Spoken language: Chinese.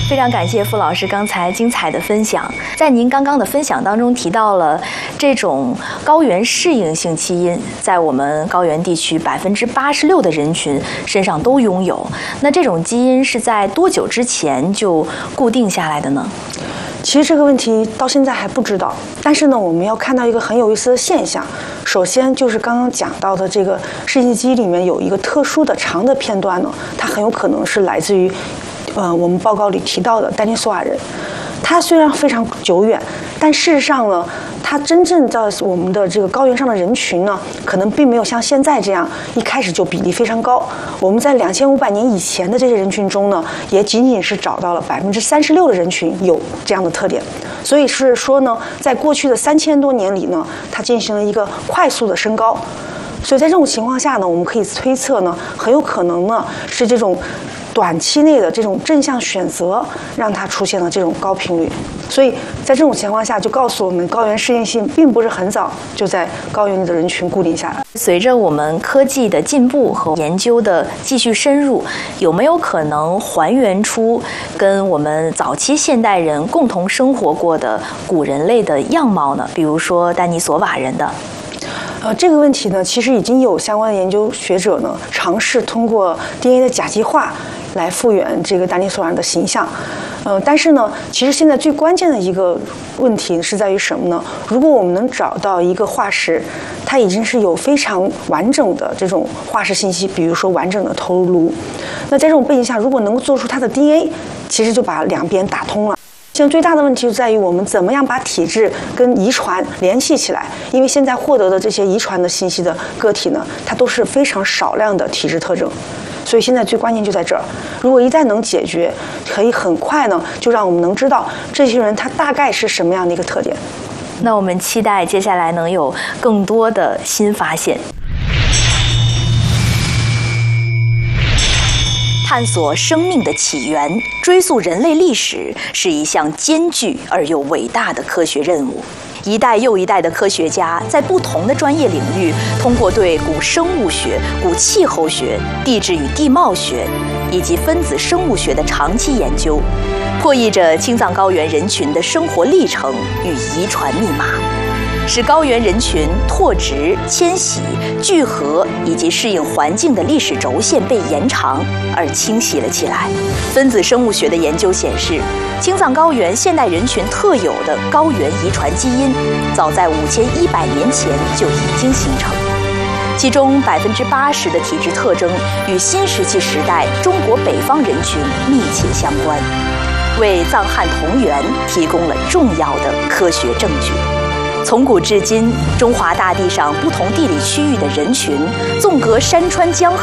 非常感谢傅老师刚才精彩的分享。在您刚刚的分享当中提到了这种高原适应性基因，在我们高原地区86%的人群身上都拥有。那这种基因是在多久之前就固定下来的呢？ 其实这个问题到现在还不知道，但是呢，我们要看到一个很有意思的现象。首先就是刚刚讲到的这个适应基因里面有一个特殊的长的片段呢，它很有可能是来自于，我们报告里提到的丹尼索瓦人。它虽然非常久远，但事实上呢，它真正在我们的这个高原上的人群呢，可能并没有像现在这样一开始就比例非常高。我们在2500年以前的这些人群中呢，也仅仅是找到了36%的人群有这样的特点。所以是说呢，在过去的3000多年里呢，它进行了一个快速的升高。所以在这种情况下呢，我们可以推测呢，很有可能呢是这种短期内的这种正向选择让它出现了这种高频率。所以在这种情况下，就告诉我们高原适应性并不是很早就在高原里的人群固定下来。 随着我们科技的进步和研究的继续深入，有没有可能还原出跟我们早期现代人共同生活过的古人类的样貌呢？比如说丹尼索瓦人的。 这个问题呢，其实已经有相关的研究学者呢尝试通过 DNA 的甲基化来复原这个丹尼索瓦人的形象。但是呢，其实现在最关键的一个问题是在于什么呢？如果我们能找到一个化石，它已经是有非常完整的这种化石信息，比如说完整的头颅，那在这种背景下，如果能够做出它的 DNA， 其实就把两边打通了。现在最大的问题就在于我们怎么样把体质跟遗传联系起来，因为现在获得的这些遗传的信息的个体呢，它都是非常少量的体质特征，所以现在最关键就在这儿。如果一旦能解决，可以很快呢就让我们能知道这些人他大概是什么样的一个特点。 那我们期待接下来能有更多的新发现。探索生命的起源，追溯人类历史，是一项艰巨而又伟大的科学任务。一代又一代的科学家在不同的专业领域，通过对古生物学、古气候学、地质与地貌学以及分子生物学的长期研究，破译着青藏高原人群的生活历程与遗传密码，使高原人群拓殖、迁徙、聚合以及适应环境的历史轴线被延长而清晰了起来。分子生物学的研究显示，青藏高原现代人群特有的高原遗传基因，早在5100年前就已经形成，其中80%的体质特征与新石器时代中国北方人群密切相关，为藏汉同源提供了重要的科学证据。从古至今，中华大地上不同地理区域的人群，纵隔山川江河，